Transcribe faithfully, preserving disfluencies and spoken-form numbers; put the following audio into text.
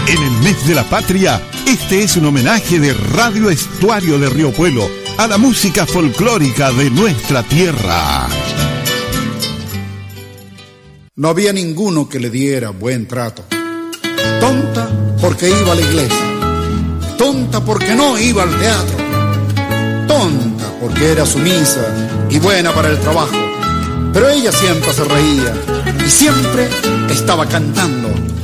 En el mes de la patria, este es un homenaje de Radio Estuario de Río Puelo a la música folclórica de nuestra tierra. No había ninguno que le diera buen trato. Tonta porque iba a la iglesia, tonta porque no iba al teatro, tonta porque era sumisa y buena para el trabajo, pero ella siempre se reía y siempre estaba cantando